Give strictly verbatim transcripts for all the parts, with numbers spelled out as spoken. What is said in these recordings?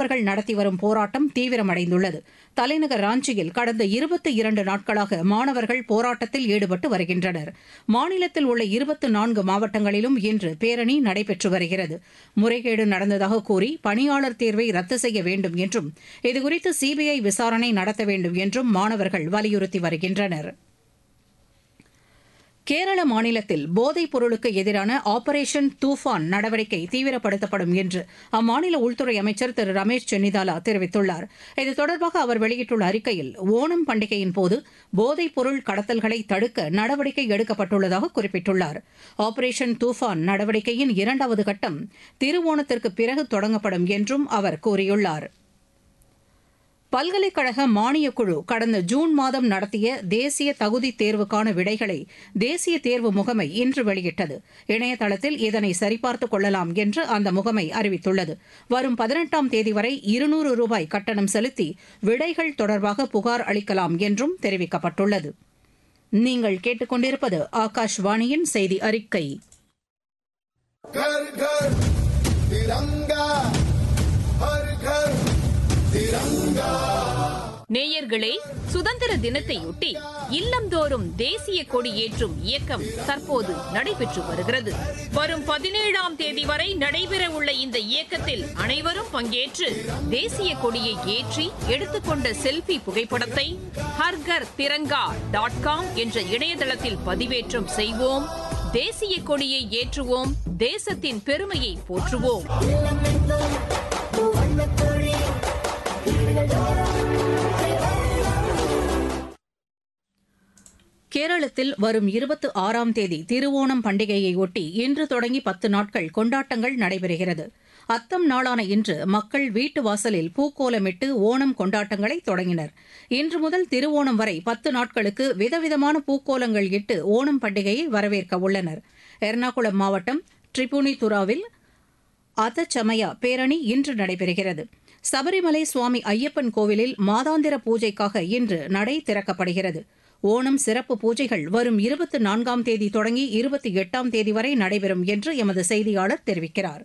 மாணவர்கள் நடத்தி வரும் போராட்டம் தீவிரமடைந்துள்ளது. தலைநகர் ராஞ்சியில் கடந்த இருபத்தி இரண்டு நாட்களாக மாணவர்கள் போராட்டத்தில் ஈடுபட்டு வருகின்றனர். மாநிலத்தில் உள்ள இருபத்தி நான்கு மாவட்டங்களிலும் இன்று பேரணி நடைபெற்று வருகிறது. முறைகேடு நடந்ததாக கூறி பணியாளர் தேர்வை ரத்து செய்ய வேண்டும் என்றும் இதுகுறித்து சிபிஐ விசாரணை நடத்த வேண்டும் என்றும் மாணவர்கள் வலியுறுத்தி வருகின்றனர். கேரள மாநிலத்தில் போதைப் பொருளுக்கு எதிரான ஆபரேஷன் தூஃபான் நடவடிக்கை தீவிரப்படுத்தப்படும் என்று அம்மாநில உள்துறை அமைச்சர் திரு ரமேஷ் சென்னிதாலா தெரிவித்துள்ளார். இது தொடர்பாக அவர் வெளியிட்டுள்ள அறிக்கையில் ஓணம் பண்டிகையின் போது போதைப் பொருள் கடத்தல்களை தடுக்க நடவடிக்கை எடுக்கப்பட்டுள்ளதாக குறிப்பிட்டுள்ளார். ஆபரேஷன் தூஃபான் நடவடிக்கையின் இரண்டாவது கட்டம் திருவோணத்திற்கு பிறகு தொடங்கப்படும் என்றும் அவர் கூறியுள்ளார். பல்கலைக்கழக மானியக்குழு கடந்த ஜூன் மாதம் நடத்திய தேசிய தகுதி தேர்வுக்கான விடைகளை தேசிய தேர்வு முகமை இன்று வெளியிட்டது. இணையதளத்தில் இதனை சரிபார்த்துக் கொள்ளலாம் என்று அந்த முகமை அறிவித்துள்ளது. வரும் பதினெட்டாம் தேதி வரை இருநூறு ரூபாய் கட்டணம் செலுத்தி விடைகள் தொடர்பாக புகார் அளிக்கலாம் என்றும் தெரிவிக்கப்பட்டுள்ளது. நீங்கள் கேட்டுக்கொண்டிருப்பது ஆகாஷ்வாணியின் செய்தி அறிக்கை. நேயர்களே, சுதந்திர தினத்தையொட்டி இல்லந்தோறும் தேசிய கொடி ஏற்றும் இயக்கம் தற்போது நடைபெற்று வருகிறது. வரும் பதினேழாம் தேதி வரை நடைபெறவுள்ள இந்த இயக்கத்தில் அனைவரும் பங்கேற்று தேசிய கொடியை ஏற்றி எடுத்துக்கொண்ட செல்ஃபி புகைப்படத்தை ஹர்கர் திரங்கா டாட் காம் என்ற இணையதளத்தில் பதிவேற்றம் செய்வோம். தேசிய கொடியை ஏற்றுவோம். தேசத்தின் பெருமையை போற்றுவோம். கேரளத்தில் வரும் இருபத்தி ஆறாம் தேதி திருவோணம் பண்டிகையையொட்டி இன்று தொடங்கி பத்து நாட்கள் கொண்டாட்டங்கள் நடைபெறுகிறது. அத்தம் நாளான இன்று மக்கள் வீட்டு வாசலில் பூக்கோலமிட்டு ஓணம் கொண்டாட்டங்களை தொடங்கினர். இன்று முதல் திருவோணம் வரை பத்து நாட்களுக்கு விதவிதமான பூக்கோலங்கள் இட்டு ஓணம் பண்டிகையை வரவேற்க உள்ளனர். எர்ணாகுளம் மாவட்டம் ட்ரிபுனிதுராவில் அதச்சமயா பேரணி இன்று நடைபெறுகிறது. சபரிமலை சுவாமி ஐயப்பன் கோவிலில் மாதாந்திர பூஜைக்காக இன்று நடை திறக்கப்படுகிறது. ஓணம் சிறப்பு பூஜைகள் வரும் இருபத்தி நான்காம் தேதி தொடங்கி இருபத்தி எட்டாம் தேதி வரை நடைபெறும் என்று எமது செய்தியாளர் தெரிவிக்கிறார்.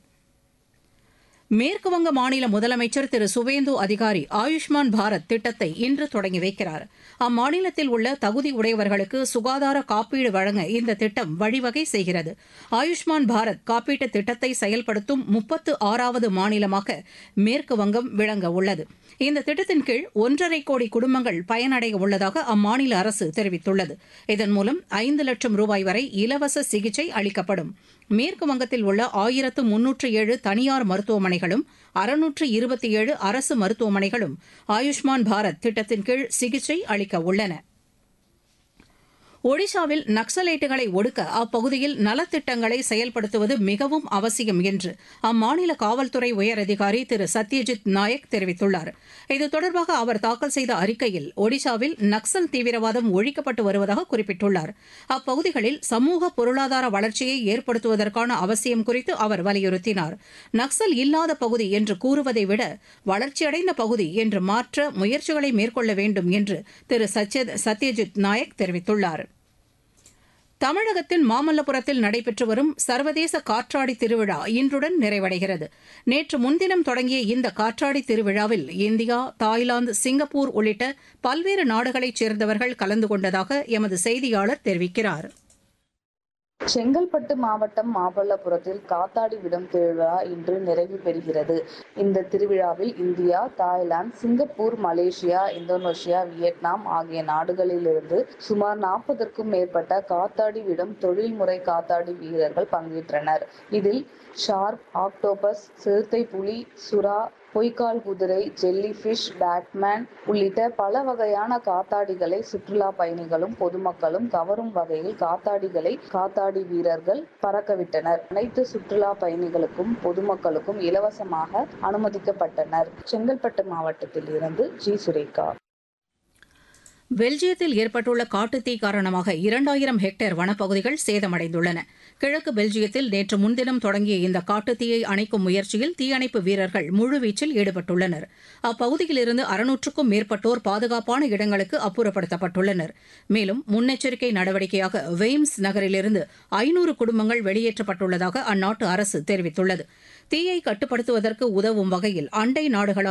மேற்குவங்க மாநில முதலமைச்சர் திரு சுவேந்து அதிகாரி ஆயுஷ்மான் பாரத் திட்டத்தை இன்று தொடங்கி வைக்கிறார். அம்மாநிலத்தில் உள்ள தகுதி உடையவர்களுக்கு சுகாதார காப்பீடு வழங்க இந்த திட்டம் வழிவகை செய்கிறது. ஆயுஷ்மான் பாரத் காப்பீட்டு திட்டத்தை செயல்படுத்தும் முப்பத்து ஆறாவது மாநிலமாக மேற்குவங்கம் விளங்க உள்ளது. இந்த திட்டத்தின் கீழ் ஒன்றரை கோடி குடும்பங்கள் பயனடைய உள்ளதாக அம்மாநில அரசு தெரிவித்துள்ளது. இதன் மூலம் ஐந்து லட்சம் ரூபாய் வரை இலவச சிகிச்சை அளிக்கப்படும். மேற்கு வங்கத்தில் உள்ள ஆயிரத்து முன்னூற்று ஏழு தனியார் மருத்துவமனைகளும் அறுநூற்று இருபத்தி ஏழு அரசு மருத்துவமனைகளும் ஆயுஷ்மான் பாரத் திட்டத்தின் கீழ் சிகிச்சை அளிக்க உள்ளன. ஒடிஷாவில் நக்சலைட்டுகளை ஒடுக்க அப்பகுதியில் நலத்திட்டங்களை செயல்படுத்துவது மிகவும் அவசியம் என்று அம்மாநில காவல்துறை உயரதிகாரி திரு சத்யஜித் நாயக் தெரிவித்துள்ளார். இது தொடர்பாக அவர் தாக்கல் செய்த அறிக்கையில் ஒடிஷாவில் நக்சல் தீவிரவாதம் ஒழிக்கப்பட்டு வருவதாக குறிப்பிட்டுள்ளார். அப்பகுதிகளில் சமூக பொருளாதார வளர்ச்சியை ஏற்படுத்துவதற்கான அவசியம் குறித்து அவர் வலியுறுத்தினார். நக்சல் இல்லாத பகுதி என்று கூறுவதை விட வளர்ச்சியடைந்த பகுதி என்று மாற்ற முயற்சிகளை மேற்கொள்ள வேண்டும் என்று திரு சத்யஜித் நாயக் தெரிவித்துள்ளார். தமிழகத்தின் மாமல்லபுரத்தில் நடைபெற்று வரும் சர்வதேச காற்றாடி திருவிழா இன்றுடன் நிறைவடைகிறது. நேற்று முன்தினம் தொடங்கிய இந்த காற்றாடி திருவிழாவில் இந்தியா, தாய்லாந்து, சிங்கப்பூர் உள்ளிட்ட பல்வேறு நாடுகளைச் சேர்ந்தவர்கள் கலந்து கொண்டதாக எமது செய்தியாளர் தெரிவிக்கிறார். செங்கல்பட்டு மாவட்டம் மாமல்லபுரத்தில் காத்தாடி விடும் திருவிழா இன்று நிறைவு பெறுகிறது. இந்த திருவிழாவில் India, Thailand, Singapore, Malaysia, Indonesia, Vietnam ஆகிய நாடுகளிலிருந்து சுமார் நாற்பதற்கும் மேற்பட்ட காத்தாடி விடும் தொழில்முறை காத்தாடி வீரர்கள் பங்கேற்றனர். இதில் ஷார்க், ஆக்டோபஸ், சிறுத்தை புலி, சுறா, பொய்க்கால் குதிரை, ஜெல்லிஃபிஷ், பேட்மேன் உள்ளிட்ட பல வகையான காத்தாடிகளை சுற்றுலா பயணிகளும் பொதுமக்களும் கவரும் வகையில் காத்தாடிகளை காத்தாடி வீரர்கள் பறக்கவிட்டனர். அனைத்து சுற்றுலா பயணிகளுக்கும் பொதுமக்களுக்கும் இலவசமாக அனுமதிக்கப்பட்டனர். செங்கல்பட்டு மாவட்டத்தில் இருந்து ஜி சுரேகா. பெல்ஜியத்தில் ஏற்பட்டுள்ள காட்டுத்தீ காரணமாக இரண்டாயிரம் ஹெக்டேர் வனப்பகுதிகள் சேதமடைந்துள்ளன. கிழக்கு பெல்ஜியத்தில் நேற்று முன்தினம் தொடங்கிய இந்த காட்டுத்தீயை அணைக்கும் முயற்சியில் தீயணைப்பு வீரர்கள் முழுவீச்சில் ஈடுபட்டுள்ளனர். அப்பகுதியிலிருந்து அறுநூற்றுக்கும் மேற்பட்டோர் பாதுகாப்பான இடங்களுக்கு அப்புறப்படுத்தப்பட்டுள்ளனர். மேலும் முன்னெச்சரிக்கை நடவடிக்கையாக வெய்ம்ஸ் நகரிலிருந்து ஐநூறு குடும்பங்கள் வெளியேற்றப்பட்டுள்ளதாக அந்நாட்டு அரசு தெரிவித்துள்ளது. தீயை கட்டுப்படுத்துவதற்கு உதவும் வகையில் அண்டை நாடுகளால்